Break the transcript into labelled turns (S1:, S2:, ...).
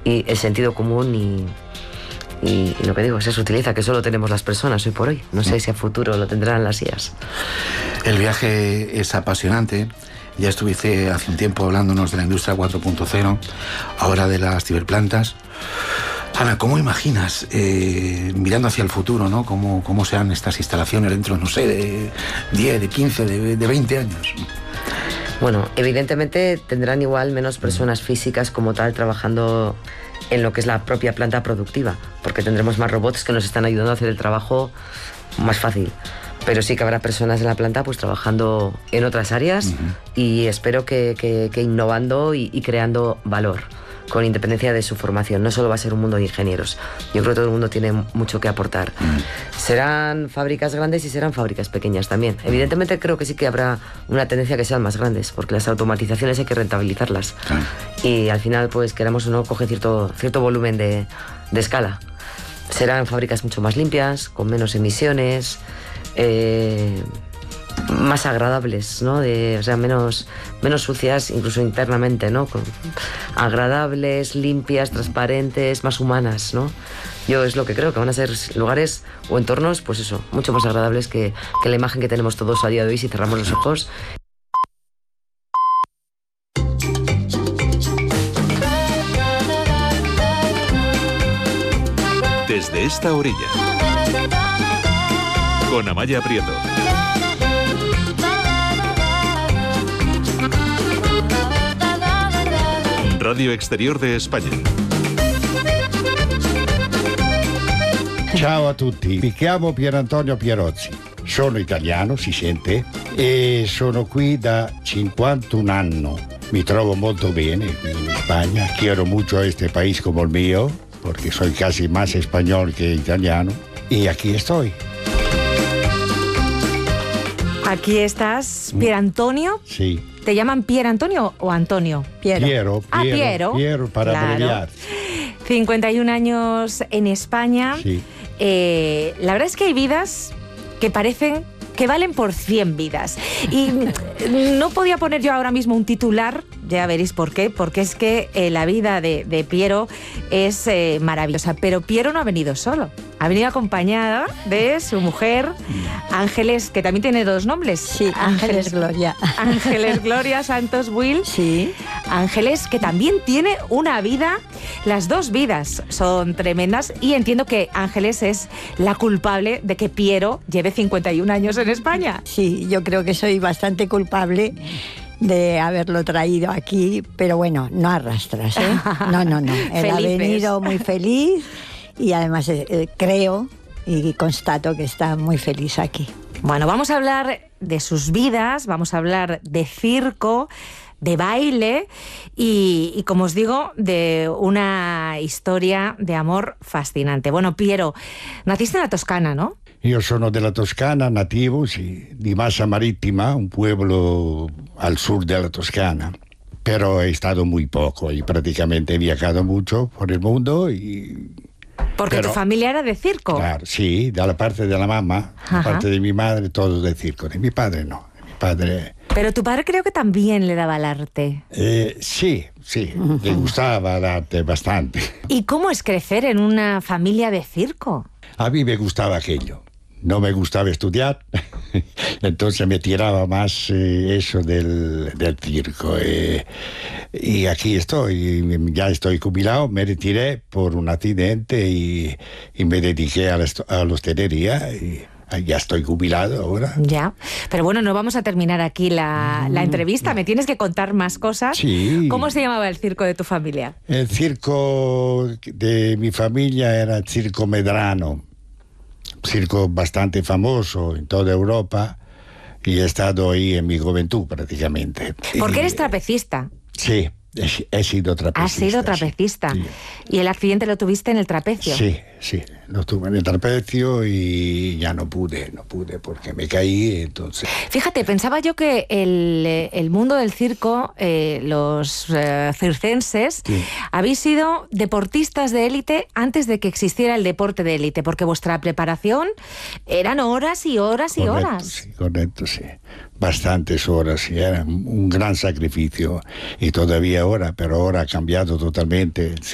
S1: y el sentido común y lo que digo, se utiliza, que solo tenemos las personas hoy por hoy. No sé si a futuro lo tendrán las IAs.
S2: El viaje es apasionante. Ya estuviste hace un tiempo hablándonos de la industria 4.0, ahora de las ciberplantas. Ana, ¿cómo imaginas, mirando hacia el futuro, ¿no? ¿Cómo serán estas instalaciones dentro, no sé, de 10, de 15, de 20 años?
S1: Bueno, evidentemente tendrán igual menos personas físicas como tal trabajando en lo que es la propia planta productiva, porque tendremos más robots que nos están ayudando a hacer el trabajo más fácil. Pero sí que habrá personas en la planta pues trabajando en otras áreas y espero que innovando y creando valor, con independencia de su formación. No solo va a ser un mundo de ingenieros. Yo creo que todo el mundo tiene mucho que aportar. Serán fábricas grandes y serán fábricas pequeñas también. Evidentemente creo que sí que habrá una tendencia a que sean más grandes, porque las automatizaciones hay que rentabilizarlas. Y al final, pues queramos o no, coge cierto volumen de escala. Serán fábricas mucho más limpias, con menos emisiones, más agradables, ¿no? O sea, menos sucias, incluso internamente, ¿no? Agradables, limpias, transparentes, más humanas, ¿no? Yo es lo que creo, que van a ser lugares o entornos, pues eso, mucho más agradables que la imagen que tenemos todos a día de hoy si cerramos los ojos.
S3: Desde esta orilla, con Amaya Prieto. Radio Exterior de España.
S4: Ciao a tutti, mi chiamo Pier Antonio Pierozzi, sono italiano, si sente, e sono qui da 51 anni. Mi trovo molto bene qui in España, quiero mucho a este país como el mío, porque soy casi más español que italiano, y aquí estoy.
S5: Aquí estás, Pier Antonio.
S4: Sí.
S5: ¿Te llaman Pier Antonio o Antonio?
S4: Piero. Piero para
S5: claro.
S4: abreviar.
S5: 51 años en España.
S4: Sí.
S5: La verdad es que hay vidas que parecen que valen por 100 vidas. Y no podía poner yo ahora mismo un titular, ya veréis por qué, porque es que la vida de Piero es maravillosa. Pero Piero no ha venido solo, ha venido acompañada de su mujer, Ángeles, que también tiene dos nombres.
S6: Sí, Ángeles Gloria.
S5: Ángeles Gloria Santos Will.
S6: Sí.
S5: Ángeles, que también tiene una vida, las dos vidas son tremendas, y entiendo que Ángeles es la culpable de que Piero lleve 51 años en España.
S6: Sí, yo creo que soy bastante culpable de haberlo traído aquí, pero bueno, no arrastras, ¿eh? No. Él ha venido muy feliz y además creo y constato que está muy feliz aquí.
S5: Bueno, vamos a hablar de sus vidas, vamos a hablar de circo, de baile y como os digo, de una historia de amor fascinante. Bueno, Piero, naciste en la Toscana, ¿no?
S4: Io sono della Toscana, nativo, sì, di Massa Marittima, un pueblo al sur de la Toscana. Pero he estado muy poco y prácticamente he viajado mucho por el mundo y...
S5: Porque tu familia era de circo.
S4: Claro, sí, de la parte de la mamá, la parte de mi madre, todo de circo. De mi padre no, de mi padre...
S5: Pero tu padre creo que también le daba al arte.
S4: Sí, le gustaba el arte bastante.
S5: ¿Y cómo es crecer en una familia de circo?
S4: A mí me gustaba aquello. No me gustaba estudiar, entonces me tiraba más eso del circo. Y aquí estoy, ya estoy jubilado, me retiré por un accidente y me dediqué a la hostelería y ya estoy jubilado ahora.
S5: Ya, pero bueno, no vamos a terminar aquí la entrevista, me tienes que contar más cosas.
S4: Sí.
S5: ¿Cómo se llamaba el circo de tu familia?
S4: El circo de mi familia era el Circo Medrano. Circo bastante famoso en toda Europa y he estado ahí en mi juventud prácticamente.
S5: Porque eres trapecista.
S4: Sí, he sido trapecista.
S5: Has sido trapecista.
S4: Sí.
S5: ¿Y el accidente lo tuviste en el trapecio?
S4: Sí, lo tuve en el trapecio y ya no pude porque me caí, entonces...
S5: Fíjate, pensaba yo que el mundo del circo, los circenses, sí, habéis sido deportistas de élite antes de que existiera el deporte de élite, porque vuestra preparación eran horas y horas y horas.
S4: Correcto, sí. Bastantes horas y era un gran sacrificio y todavía ahora, pero ahora ha cambiado totalmente.